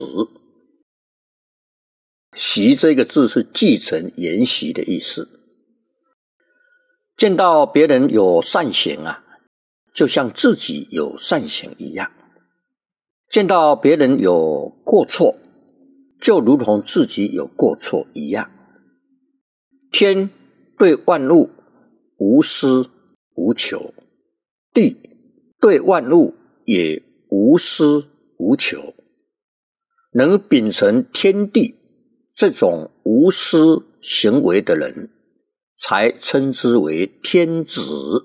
习这个字是继承沿袭的意思。见到别人有善行啊，就像自己有善行一样；见到别人有过错，就如同自己有过错一样。天对万物无私无求，地对万物也无私无求。能秉承天地这种无私行为的人，才称之为天子。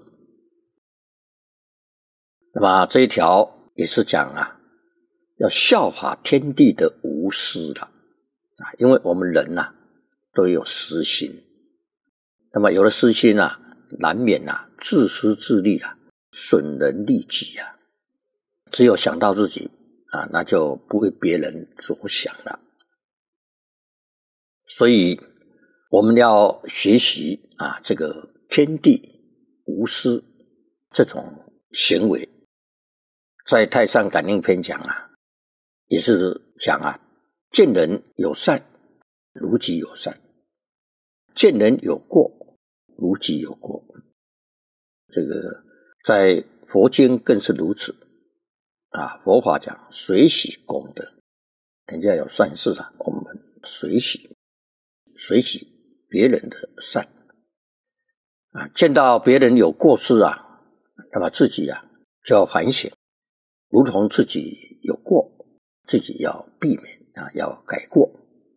那么这一条也是讲啊，要效法天地的无私了啊，因为我们人啊都有私心，那么有了私心啊，难免啊自私自利啊，损人利己啊。只有想到自己啊，那就不为别人着想了。所以我们要学习啊，这个天地无私这种行为。在太上感应篇讲啊，也是讲啊，见人有善，如己有善；见人有过，如己有过。这个在佛经更是如此啊。佛法讲随喜功德，人家有善事啊，我们随喜别人的善啊。见到别人有过失啊，那么自己啊就要反省，如同自己有过，自己要避免啊，要改过。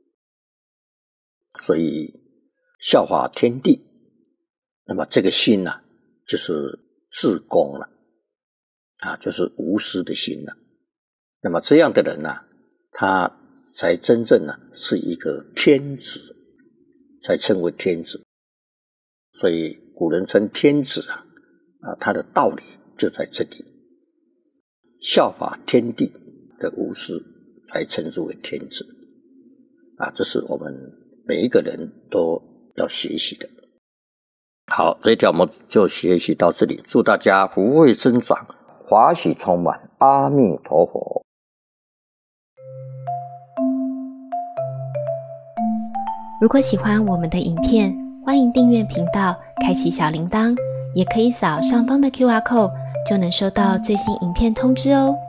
所以效法天地，那么这个心啊，就是自公了啊，就是无私的心了。那么这样的人啊，他才真正啊是一个天子，才称为天子。所以古人称天子啊，他的道理就在这里。效法天地的无私，才称之为天子啊！这是我们每一个人都要学习的。好，这一条我们就学习到这里。祝大家福慧增长，华喜充满。阿弥陀佛。 如果喜欢我们的影片，欢迎订阅频道，开启小铃铛，也可以扫上方的 QR code，就能收到最新影片通知哦。